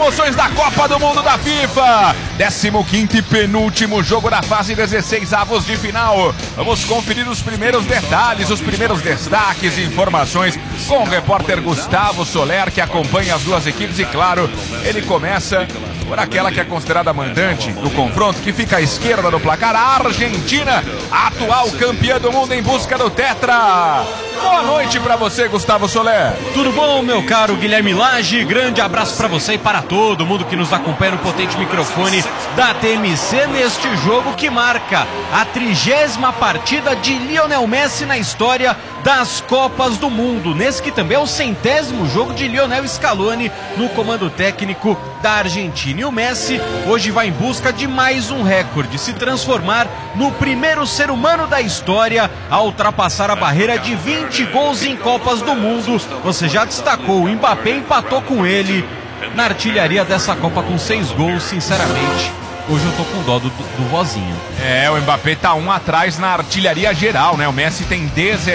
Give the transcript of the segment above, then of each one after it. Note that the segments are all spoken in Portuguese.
emoções da Copa do Mundo da FIFA. 15º e penúltimo jogo da fase 16 avos de final. Vamos conferir os primeiros detalhes, os primeiros destaques e informações com o repórter Gustavo Soler, que acompanha as duas equipes e, claro, ele começa por aquela que é considerada mandante do confronto, que fica à esquerda do placar, a Argentina, atual campeã do mundo em busca do Tetra. Boa noite pra você, Gustavo Soler. Tudo bom, meu caro Guilherme Lage? Grande abraço pra você e para todo mundo que nos acompanha no potente microfone da TMC neste jogo que marca a 30ª partida de Lionel Messi na história das Copas do Mundo. Nesse que também é o 100º jogo de Lionel Scaloni no comando técnico da Argentina. E o Messi hoje vai em busca de mais um recorde, se transformar no primeiro ser humano da história a ultrapassar a barreira de 20 gols em Copas do Mundo. Você já destacou, o Mbappé empatou com ele na artilharia dessa Copa com 6 gols, sinceramente. Hoje eu tô com dó do vozinho. O Mbappé tá 1 atrás na artilharia geral, né? O Messi tem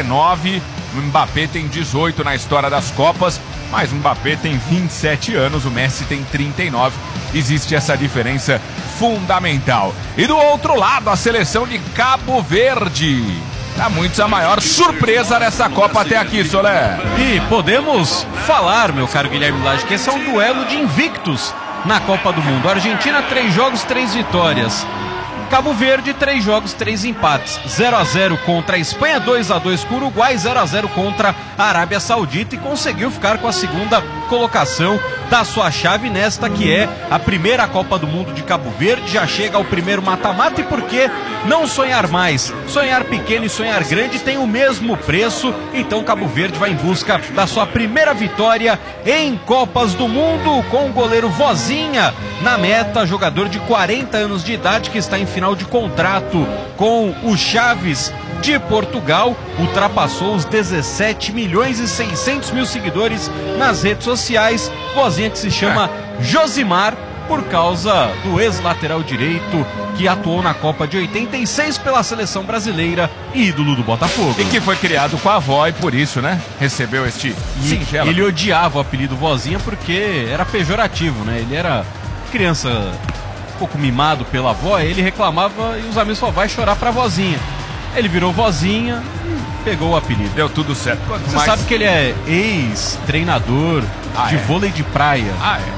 19, o Mbappé tem 18 na história das Copas, mas o Mbappé tem 27 anos, o Messi tem 39. Existe essa diferença fundamental. E do outro lado, a seleção de Cabo Verde. Pra muitos a maior surpresa dessa Copa até aqui, Soler. E podemos falar, meu caro Guilherme Lage, que esse é um duelo de invictos na Copa do Mundo. Argentina, 3 jogos, 3 vitórias. Cabo Verde, 3 jogos, 3 empates. 0-0 contra a Espanha, 2-2 com o Uruguai, 0-0 contra a Arábia Saudita, e conseguiu ficar com a segunda colocação da sua chave nesta que é a primeira Copa do Mundo de Cabo Verde. Já chega ao primeiro mata-mata, e por que não sonhar mais? Sonhar pequeno e sonhar grande tem o mesmo preço, então Cabo Verde vai em busca da sua primeira vitória em Copas do Mundo, com o goleiro Vozinha na meta, jogador de 40 anos de idade que está em final de contrato com o Chaves de Portugal, ultrapassou os 17 milhões e 600 mil seguidores nas redes sociais. Vozinha que se chama Josimar, por causa do ex-lateral direito que atuou na Copa de 86 pela seleção brasileira e ídolo do Botafogo. E que foi criado com a avó e por isso, né, recebeu este singelo. Ele odiava o apelido Vozinha porque era pejorativo, né? Ele era criança um pouco mimado pela avó, ele reclamava e os amigos falavam, vai chorar pra Vozinha. Ele virou Vozinha, pegou o apelido. Deu tudo certo. Você sabe que ele é ex-treinador de vôlei de praia.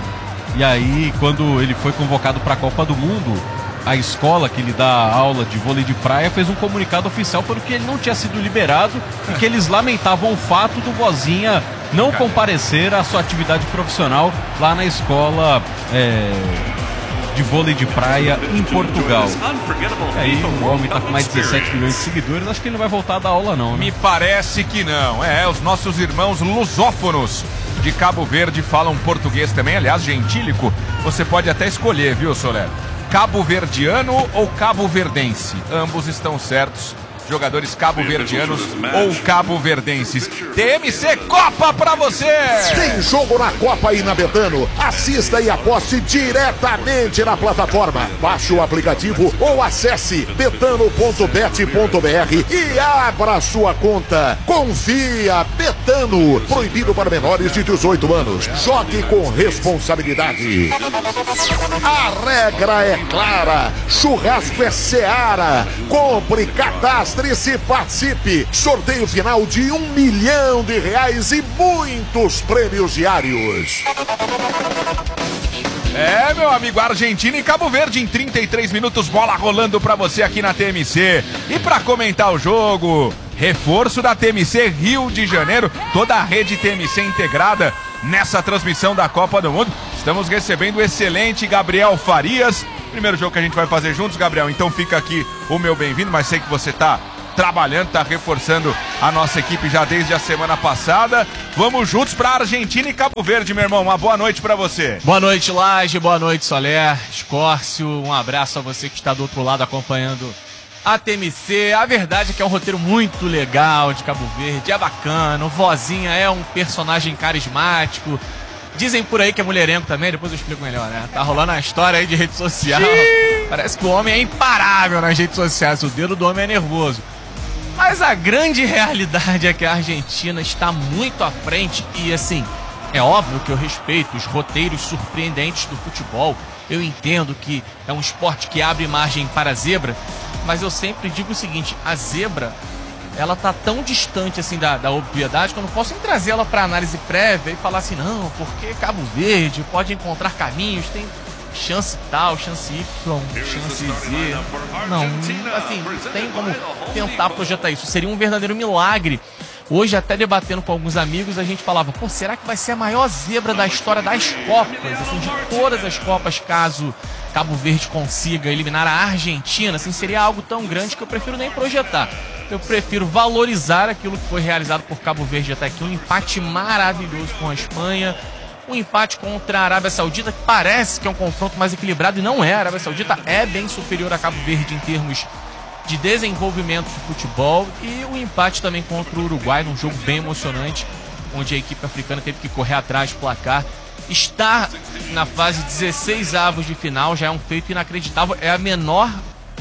E aí, quando ele foi convocado para a Copa do Mundo, a escola que ele dá aula de vôlei de praia fez um comunicado oficial falando que ele não tinha sido liberado e que eles lamentavam o fato do Vozinha não comparecer à sua atividade profissional lá na escola de vôlei de praia em Portugal. E aí o homem tá com mais de 17 milhões de seguidores, acho que ele não vai voltar a dar aula não, né? Me parece que não. Os nossos irmãos lusófonos de Cabo Verde falam português também, aliás, gentílico, você pode até escolher, viu, Soler? Cabo-verdiano ou cabo-verdense, ambos estão certos. Jogadores cabo-verdianos ou cabo-verdenses. TMC Copa pra você! Tem jogo na Copa aí na Betano. Assista e aposte diretamente na plataforma. Baixe o aplicativo ou acesse betano.bet.br e abra sua conta. Confia, Betano. Proibido para menores de 18 anos. Jogue com responsabilidade. A regra é clara. Churrasco é Seara. Compre, cadastre e se participe. Sorteio final de R$1 milhão e muitos prêmios diários. Meu amigo, Argentina e Cabo Verde em 33 minutos, bola rolando pra você aqui na TMC. E pra comentar o jogo, reforço da TMC Rio de Janeiro, toda a rede TMC integrada nessa transmissão da Copa do Mundo. Estamos recebendo o excelente Gabriel Farias. Primeiro jogo que a gente vai fazer juntos, Gabriel, então fica aqui o meu bem-vindo, mas sei que você tá trabalhando, tá reforçando a nossa equipe já desde a semana passada. Vamos juntos pra Argentina e Cabo Verde, meu irmão. Uma boa noite pra você. Boa noite, Lage, boa noite, Soler, Escórcio, um abraço a você que está do outro lado acompanhando a TMC. A verdade é que é um roteiro muito legal de Cabo Verde, é bacana, o Vozinha é um personagem carismático. Dizem por aí que é mulherengo também, depois eu explico melhor, né? Tá rolando a história aí de rede social. Parece que o homem é imparável nas redes sociais, o dedo do homem é nervoso. Mas a grande realidade é que a Argentina está muito à frente e, assim, É óbvio que eu respeito os roteiros surpreendentes do futebol. Eu entendo que é um esporte que abre margem para a zebra, mas eu sempre digo o seguinte, a zebra, ela tá tão distante assim da obviedade que eu não posso nem trazer ela para análise prévia e falar assim, não, porque Cabo Verde pode encontrar caminhos, tem chance tal, chance Y, chance Z. Não, assim, tem como tentar projetar isso. Seria um verdadeiro milagre. Hoje, até debatendo com alguns amigos, a gente falava, pô, será que vai ser a maior zebra da história das Copas? Assim, de todas as Copas, caso Cabo Verde consiga eliminar a Argentina, assim, seria algo tão grande que eu prefiro nem projetar. Eu prefiro valorizar aquilo que foi realizado por Cabo Verde até aqui, um empate maravilhoso com a Espanha, um empate contra a Arábia Saudita, que parece que é um confronto mais equilibrado, e não é. A Arábia Saudita é bem superior a Cabo Verde em termos de desenvolvimento de futebol, e o empate também contra o Uruguai, num jogo bem emocionante, onde a equipe africana teve que correr atrás do placar. Estar na fase 16avos de final já é um feito inacreditável, é a menor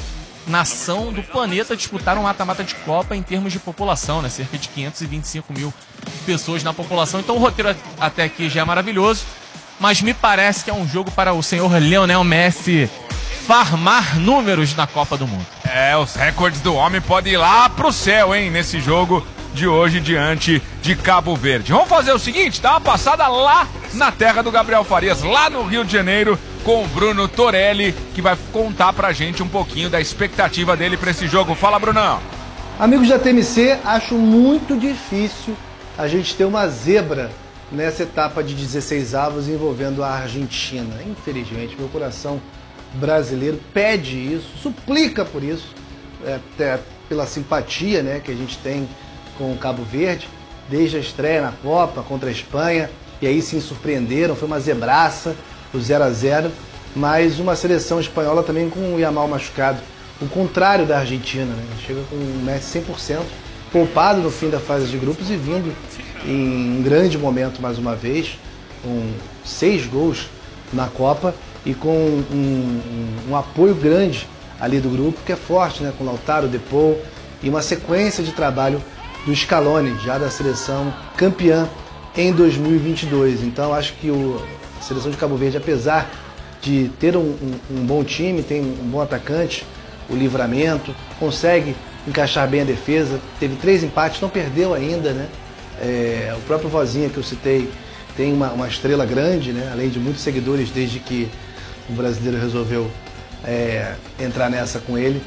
nação do planeta a disputar um mata-mata de Copa em termos de população, né? Cerca de 525 mil pessoas na população, então o roteiro até aqui já é maravilhoso, mas me parece que é um jogo para o senhor Lionel Messi farmar números na Copa do Mundo. Os recordes do homem podem ir lá pro céu, hein, nesse jogo de hoje diante de Cabo Verde. Vamos fazer o seguinte, dá uma passada lá na terra do Gabriel Farias, lá no Rio de Janeiro, com o Bruno Torelli, que vai contar pra gente um pouquinho da expectativa dele pra esse jogo. Fala, Brunão. Amigos da TMC, acho muito difícil a gente ter uma zebra nessa etapa de 16avos envolvendo a Argentina. Infelizmente, meu coração brasileiro pede isso, suplica por isso, até pela simpatia, né, que a gente tem com o Cabo Verde, desde a estreia na Copa contra a Espanha, e aí sim surpreenderam, foi uma zebraça, o 0-0, mas uma seleção espanhola também com o Yamal machucado, o contrário da Argentina, né, chega com o Messi 100%, poupado no fim da fase de grupos e vindo em um grande momento mais uma vez, com 6 gols na Copa, e com um apoio grande ali do grupo, que é forte, né? Com Lautaro, Depou, e uma sequência de trabalho do Scaloni, já da seleção campeã em 2022. Então acho que a seleção de Cabo Verde, apesar de ter um bom time, tem um bom atacante, o Livramento, consegue encaixar bem a defesa, teve 3 empates, não perdeu ainda, né? O próprio Vozinha que eu citei tem uma estrela grande, né? Além de muitos seguidores desde que o brasileiro resolveu entrar nessa com ele.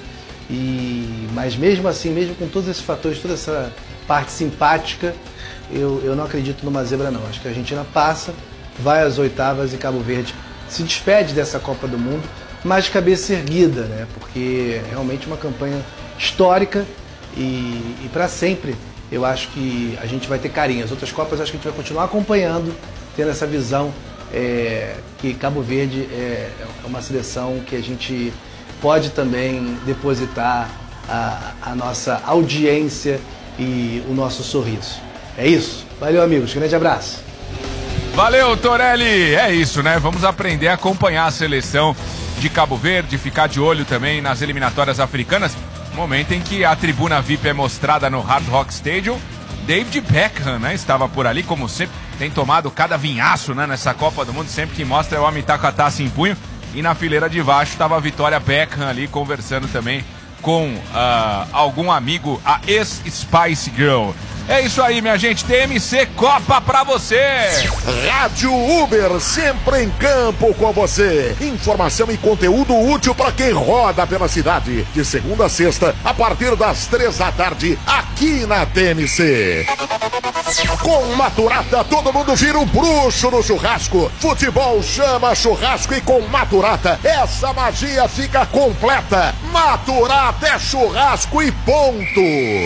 Mas mesmo assim, mesmo com todos esses fatores, toda essa parte simpática, eu não acredito numa zebra não. Acho que a Argentina passa, vai às oitavas e Cabo Verde se despede dessa Copa do Mundo, mas de cabeça erguida, né? Porque é realmente uma campanha histórica e para sempre eu acho que a gente vai ter carinho. As outras Copas eu acho que a gente vai continuar acompanhando, tendo essa visão que Cabo Verde é uma seleção que a gente pode também depositar a nossa audiência e o nosso sorriso. É isso. Valeu, amigos. Grande abraço. Valeu, Torelli. É isso, né? Vamos aprender a acompanhar a seleção de Cabo Verde, ficar de olho também nas eliminatórias africanas. Momento em que a tribuna VIP é mostrada no Hard Rock Stadium. David Beckham, né? Estava por ali, como sempre, tem tomado cada vinhaço, né? Nessa Copa do Mundo, sempre que mostra o homem tá com a taça em punho. E na fileira de baixo estava a Victoria Beckham ali, conversando também com algum amigo, a ex-Spice Girl. É isso aí, minha gente. TMC Copa pra você. Rádio Uber, sempre em campo com você. Informação e conteúdo útil para quem roda pela cidade. De segunda a sexta, a partir das 3 da tarde, aqui na TMC. Com Maturata, todo mundo vira um bruxo no churrasco. Futebol chama churrasco e com Maturata, essa magia fica completa. Maturata é churrasco e ponto.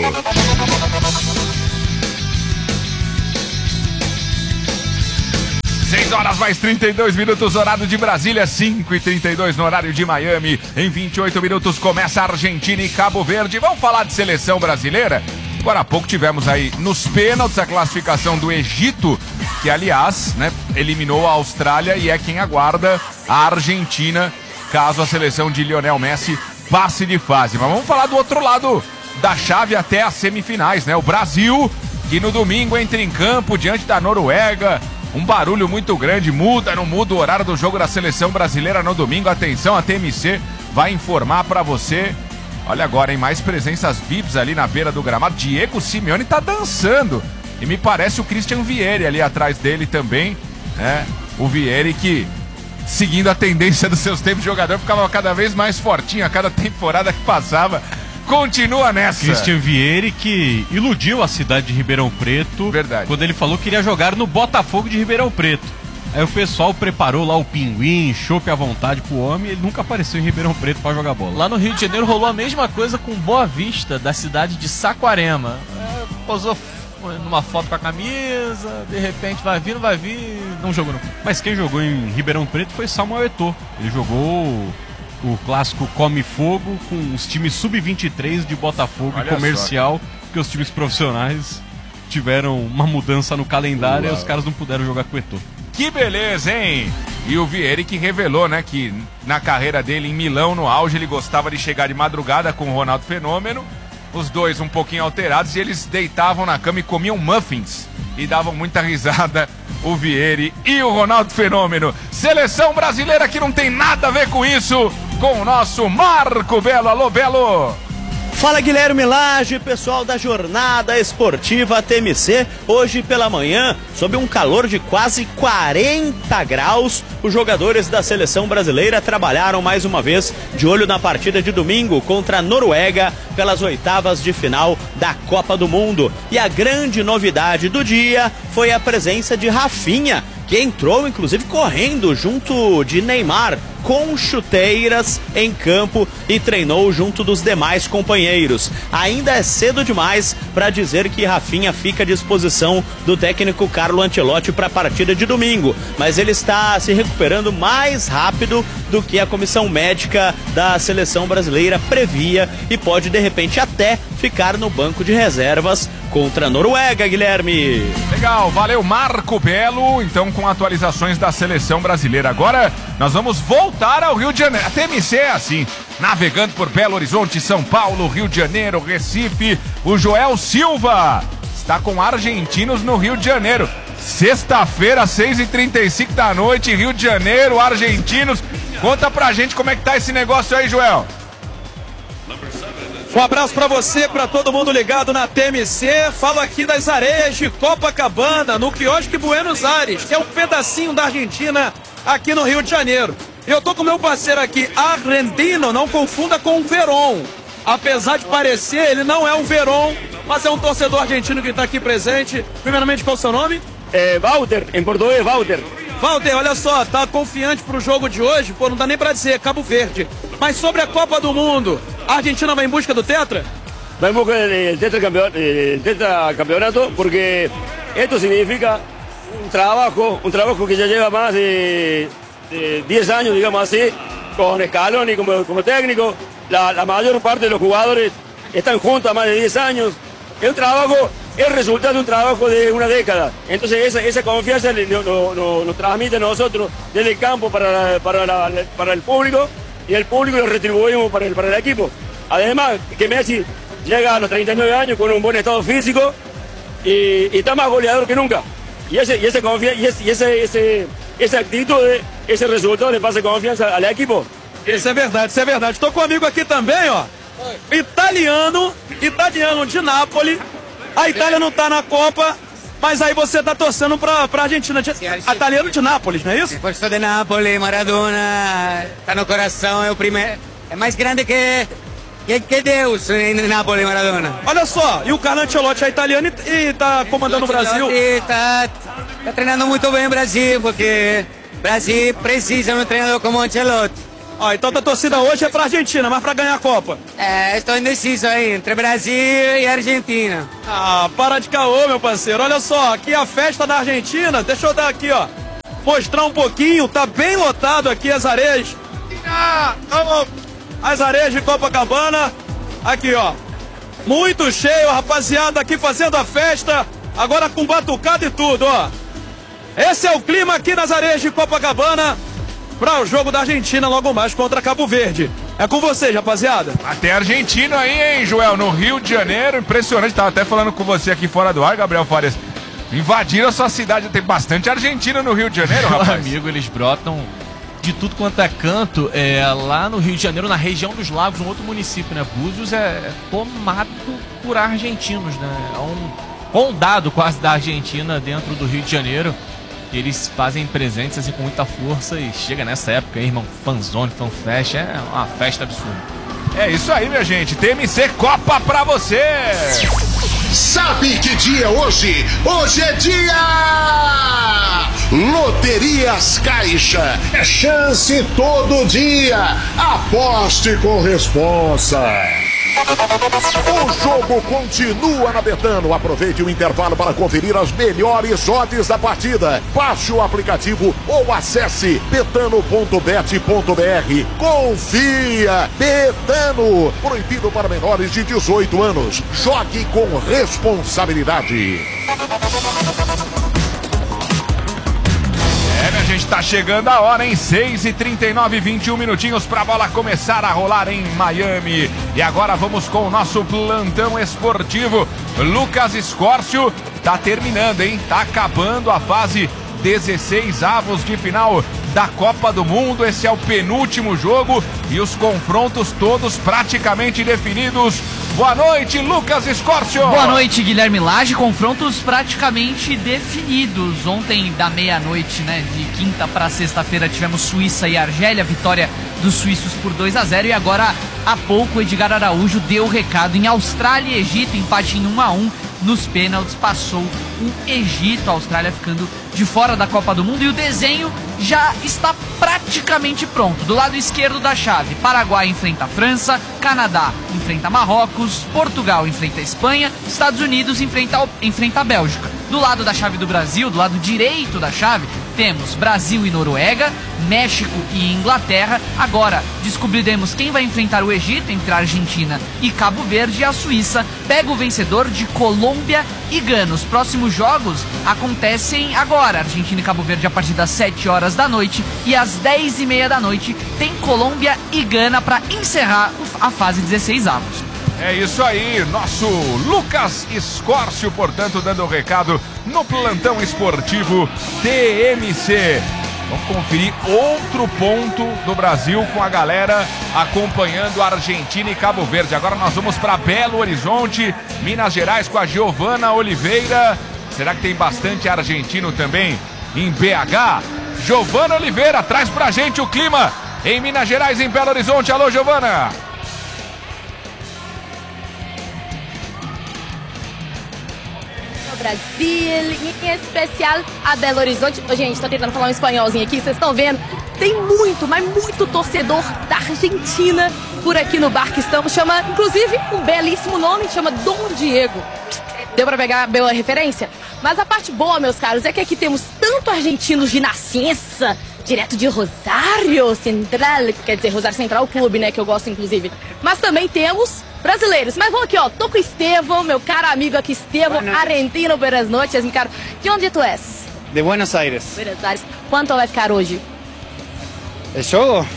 6 horas mais 32 minutos, horário de Brasília, 5h32 no horário de Miami. Em 28 minutos começa a Argentina e Cabo Verde. Vamos falar de seleção brasileira? Agora há pouco tivemos aí nos pênaltis a classificação do Egito, que aliás, né, eliminou a Austrália e é quem aguarda a Argentina, caso a seleção de Lionel Messi passe de fase. Mas vamos falar do outro lado da chave até as semifinais, né? O Brasil, que no domingo entra em campo diante da Noruega, um barulho muito grande. Não muda o horário do jogo da seleção brasileira no domingo. Atenção, a TMC vai informar pra você. Olha agora, hein? Mais presenças VIPs ali na beira do gramado. Diego Simeone tá dançando. E me parece o Christian Vieri ali atrás dele também, né? O Vieri que, seguindo a tendência dos seus tempos de jogador, ficava cada vez mais fortinho a cada temporada que passava. Continua nessa. Christian Vieri que iludiu a cidade de Ribeirão Preto. Verdade. Quando ele falou que iria jogar no Botafogo de Ribeirão Preto. Aí o pessoal preparou lá o pinguim, chope à vontade pro homem, e ele nunca apareceu em Ribeirão Preto pra jogar bola. Lá no Rio de Janeiro rolou a mesma coisa com Boa Vista, da cidade de Saquarema. Posou numa foto com a camisa, de repente vai vir, não jogou não. Mas quem jogou em Ribeirão Preto foi Samuel Eto'o. Ele jogou o clássico Come Fogo com os times sub-23 de Botafogo e Comercial, porque os times profissionais tiveram uma mudança no calendário e os caras não puderam jogar com o Eto'o. Que beleza, hein? E o Vieri que revelou, né, que na carreira dele em Milão, no auge, ele gostava de chegar de madrugada com o Ronaldo Fenômeno. Os dois um pouquinho alterados e eles deitavam na cama e comiam muffins. E davam muita risada, o Vieri e o Ronaldo Fenômeno. Seleção brasileira que não tem nada a ver com isso, com o nosso Marco Belo. Alô, Belo! Fala, Guilherme Lage, pessoal da Jornada Esportiva TMC. Hoje pela manhã, sob um calor de quase 40 graus, os jogadores da seleção brasileira trabalharam mais uma vez de olho na partida de domingo contra a Noruega pelas oitavas de final da Copa do Mundo. E a grande novidade do dia foi a presença de Rafinha, que entrou inclusive correndo junto de Neymar, com chuteiras em campo e treinou junto dos demais companheiros. Ainda é cedo demais para dizer que Rafinha fica à disposição do técnico Carlo Ancelotti para a partida de domingo, mas ele está se recuperando mais rápido do que a comissão médica da seleção brasileira previa e pode de repente até ficar no banco de reservas contra a Noruega, Guilherme. Legal, valeu Marco Belo, então com atualizações da seleção brasileira. Agora nós vamos voltar ao Rio de Janeiro. A TMC é assim, navegando por Belo Horizonte, São Paulo, Rio de Janeiro, Recife. O Joel Silva está com argentinos no Rio de Janeiro. Sexta-feira, 6h35 da noite, Rio de Janeiro, argentinos. Conta pra gente como é que tá esse negócio aí, Joel. Um abraço pra você, pra todo mundo ligado na TMC. Falo aqui das areias de Copacabana, no quiosque Buenos Aires, que é um pedacinho da Argentina aqui no Rio de Janeiro. E eu tô com meu parceiro aqui, argentino, não confunda com o Verón. Apesar de parecer, ele não é um Verón, mas é um torcedor argentino que tá aqui presente. Primeiramente, qual é o seu nome? Walter, em português, Walter. Walter, olha só, tá confiante pro jogo de hoje? Pô, não dá nem pra dizer, Cabo Verde. Mas sobre a Copa do Mundo, a Argentina vai em busca do Tetra? Vai em busca do tetracampeonato, porque esto significa un trabajo que ya lleva más de 10 años, digamos así, con Scaloni como técnico. La mayor parte de los jugadores están juntos a más de 10 años. Es un trabajo, es el resultado de un trabajo de una década. Entonces esa confianza nos transmite a nosotros desde el campo para el público, y el público lo retribuimos para el equipo. Además, que Messi llega a los 39 años con un buen estado físico y está más goleador que nunca. Y esa confianza y esa actitud, ese resultado le pasa confianza al equipo. Isso é verdade, isso é verdade. Estou com um amigo aqui também, ó. Italiano de Nápoles. A Itália não tá na Copa, mas aí você tá torcendo pra Argentina. Italiano de Nápoles, não é isso? Força de Nápoles, Maradona, tá no coração, é o primeiro. É mais grande que Deus em Nápoles, Maradona. Olha só, e o Carlo Ancelotti é italiano e tá comandando o Brasil. Tá treinando muito bem o Brasil, porque o Brasil precisa de um treinador como Ancelotti. Ó, então a torcida hoje é pra Argentina, mas pra ganhar a Copa. Estou indeciso aí, entre Brasil e Argentina. Ah, para de caô, meu parceiro. Olha só, aqui a festa da Argentina. Deixa eu dar aqui, ó, mostrar um pouquinho. Tá bem lotado aqui as areias. As areias de Copacabana. Aqui, ó, muito cheio, a rapaziada aqui fazendo a festa. Agora com batucada e tudo, ó. Esse é o clima aqui nas areias de Copacabana para o jogo da Argentina logo mais contra Cabo Verde. É com vocês, rapaziada. Até argentino aí, hein, Joel, no Rio de Janeiro. Impressionante, tava até falando com você aqui fora do ar, Gabriel Farias. invadiram a sua cidade. Tem bastante argentino no Rio de Janeiro, Meu rapaz. amigo, eles brotam de tudo quanto é canto. Lá no Rio de Janeiro, na região dos Lagos, um outro município, né? Búzios é tomado por argentinos, né? É um condado quase da Argentina dentro do Rio de Janeiro. E eles fazem presentes assim com muita força e chega nessa época aí, irmão, fanzone, fanfest, é uma festa absurda. É isso aí, minha gente. TMC Copa pra você! Sabe que dia é hoje? Hoje é dia! Loterias Caixa. É chance todo dia. Aposte com responsa. O jogo continua na Betano. Aproveite o intervalo para conferir as melhores odds da partida. Baixe o aplicativo ou acesse betano.bet.br. Confia! Betano. Proibido para menores de 18 anos. Jogue com responsabilidade. Minha gente, tá chegando a hora, hein? 6h39, 21 minutinhos pra bola começar a rolar em Miami. E agora vamos com o nosso plantão esportivo. Lucas Escórcio tá terminando, hein? Tá acabando a fase 16 avos de final da Copa do Mundo. Esse é o penúltimo jogo e os confrontos todos praticamente definidos. Boa noite, Lucas Escórcio. Boa noite, Guilherme Lage. Confrontos praticamente definidos. Ontem, da meia-noite, né, de quinta para sexta-feira, tivemos Suíça e Argélia, vitória dos suíços por 2-0. E agora, há pouco, Edgar Araújo deu o recado em Austrália e Egito, empate em 1-1. Nos pênaltis, passou o Egito, a Austrália ficando de fora da Copa do Mundo. E o desenho já está praticamente pronto. Do lado esquerdo da chave, Paraguai enfrenta a França, Canadá enfrenta Marrocos, Portugal enfrenta a Espanha, Estados Unidos enfrenta a Bélgica. Do lado da chave do Brasil, do lado direito da chave, temos Brasil e Noruega, México e Inglaterra. Agora descobriremos quem vai enfrentar o Egito, entre a Argentina e Cabo Verde, e a Suíça pega o vencedor de Colômbia e Gana. Os próximos jogos acontecem agora. Argentina e Cabo Verde a partir das 7 horas da noite, e às 10h30 da noite tem Colômbia e Gana para encerrar a fase 16 avos. É isso aí, nosso Lucas Escórcio, portanto, dando o recado no plantão esportivo TMC. Vamos conferir outro ponto do Brasil com a galera acompanhando a Argentina e Cabo Verde. Agora nós vamos para Belo Horizonte, Minas Gerais, com a Giovana Oliveira. Será que tem bastante argentino também em BH? Giovana Oliveira, traz pra gente o clima em Minas Gerais, em Belo Horizonte. Alô, Giovana! Brasil, em especial a Belo Horizonte. Gente, tô tentando falar um espanholzinho aqui, vocês estão vendo? Tem muito, mas muito torcedor da Argentina por aqui no bar que estamos. Chama, inclusive, um belíssimo nome, chama Dom Diego. Deu pra pegar a bela referência? Mas a parte boa, meus caros, é que aqui temos tanto argentinos de nascença, direto de Rosário Central, quer dizer, Rosário Central o clube, né, que eu gosto, inclusive. Mas também temos brasileiros. Mas vamos aqui, ó, tô com o Estevão, meu caro amigo aqui, Estevão, argentino, buenas noites, meu caro. De onde tu és? De Buenos Aires. Buenos Aires. Quanto vai ficar hoje? ¿El juego?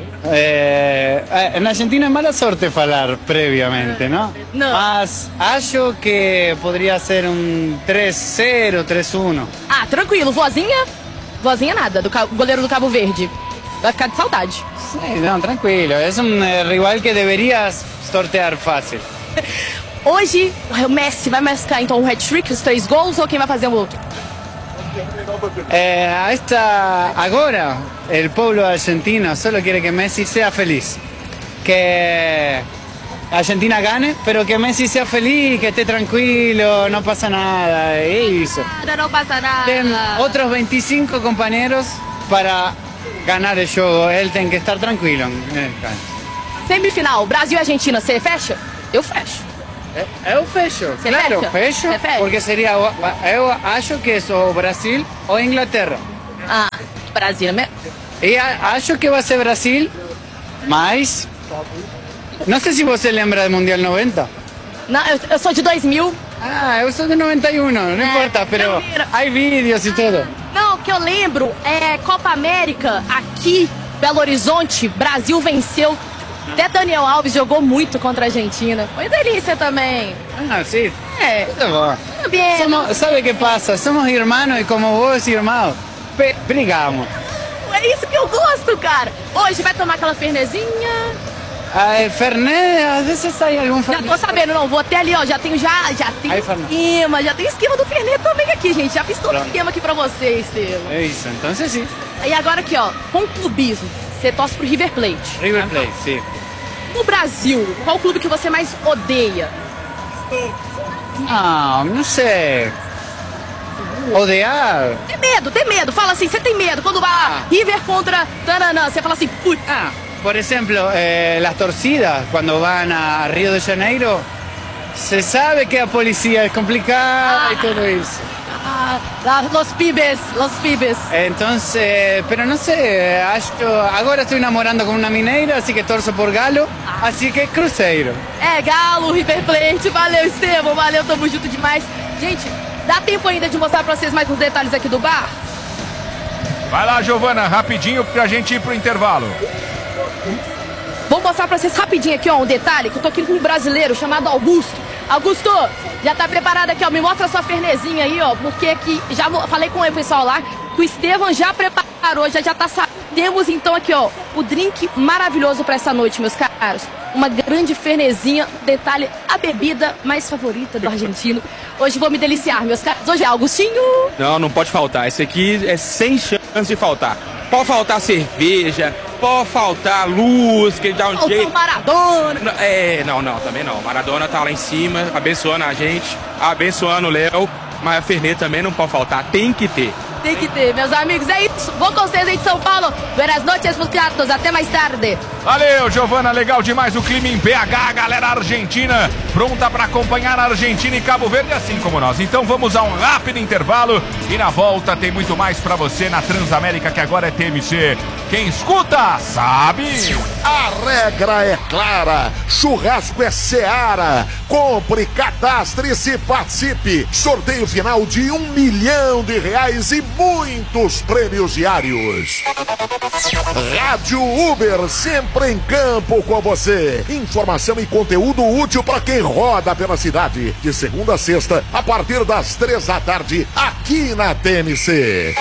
En Argentina es mala suerte falar previamente, ¿no? No. Mas acho que podría ser un 3-0, 3-1. Ah, tranquilo, vozinha? Vozinha nada, do goleiro do Cabo Verde. Vai ficar de saudade. Sí, no, tranquilo. Es un rival que deberías sortear fácil. Hoje, o Messi vai marcar então um hat-trick, os 3 gols, ou quem vai fazer o outro? Ahora, el pueblo argentino solo quiere que Messi sea feliz. Que Argentina gane, pero que Messi sea feliz, que esté tranquilo, no pasa nada. Eso. No pasa nada. Ten otros 25 compañeros para ganar el juego. Él tiene que estar tranquilo. Semifinal, Brasil e Argentina, você fecha? Eu fecho. Eu fecho, Você claro, fecha? Você fecha? porque seria, eu acho que é o Brasil ou Inglaterra. Ah, Brasil mesmo. E acho que vai ser Brasil, mas não sei se você lembra do Mundial 90. Não, eu sou de 2000. Ah, eu sou de 91, não importa, pero há vídeos e tudo. Não, o que eu lembro é Copa América, aqui, Belo Horizonte, Brasil venceu. Até Daniel Alves jogou muito contra a Argentina. Foi delícia também. Ah, sim. É. Muito bom. Também. ¿Sabe qué pasa? Somos hermanos y como vos y hermano, brigamos. É isso que eu gosto, cara. Hoje vai tomar aquela fernezinha. Fernet, às vezes sai algum Fernet. Já tô sabendo, não. Vou até ali, ó. Já tenho esquema. Já tem esquema do Fernet também aqui, gente. Já fiz todo o esquema aqui pra você, Estevam. É isso, então sim. E agora aqui, ó. Com clubismo. Você torce pro River Plate. River Plate, sim. No Brasil, qual clube que você mais odeia? Não sei. Odiar? Tem medo. Fala assim, você tem medo. Quando vai River contra Taranã, você fala assim, putz. Por ejemplo, las torcidas, cuando van a Río de Janeiro, se sabe que la policía es complicada y todo eso. Los pibes. Entonces, pero no sé, agora estoy namorando con una mineira, así que torço por Galo, así que Cruzeiro. Galo, River Plate, valeu, Estevam, valeu, tamo junto demais. Gente, dá tempo ainda de mostrar pra vocês mais uns detalhes aqui do bar? Vai lá, Giovana, rapidinho pra gente ir pro intervalo. Vou mostrar pra vocês rapidinho aqui, ó, um detalhe, que eu tô aqui com um brasileiro chamado Augusto. Augusto, já tá preparado aqui, ó, me mostra a sua fernezinha aí, ó, porque aqui, já falei com o pessoal lá, que o Estevam já preparou, já tá temos então aqui, ó, o drink maravilhoso pra essa noite, meus caros. Uma grande fernezinha, detalhe, a bebida mais favorita do argentino. Hoje vou me deliciar, meus caros. Hoje é Augustinho. Não pode faltar, esse aqui é sem chance de faltar. Pode faltar cerveja, pode faltar luz, que ele dá um jeito. Maradona. Não, também não. Maradona tá lá em cima, abençoando a gente, abençoando o Léo, mas a Fernet também não pode faltar, tem que ter. Tem que ter, meus amigos, é isso. Vou com vocês aí de São Paulo. Buenas noches, meus gatos. Até mais tarde. Valeu, Giovana, legal demais o clima em BH, galera argentina, pronta para acompanhar a Argentina e Cabo Verde, assim como nós. Então vamos a um rápido intervalo e na volta tem muito mais para você na Transamérica, que agora é TMC. Quem escuta, sabe. A regra é clara, churrasco é Seara. Compre, cadastre-se, participe. Sorteio final de R$1 milhão e muitos prêmios diários. Rádio Uber, sempre em campo com você. Informação e conteúdo útil para quem roda pela cidade. De segunda a sexta, a partir das 3 da tarde, aqui na TMC.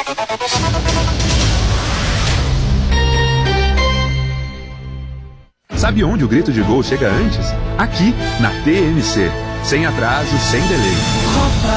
Sabe onde o grito de gol chega antes? Aqui, na TMC. Sem atraso, sem delay.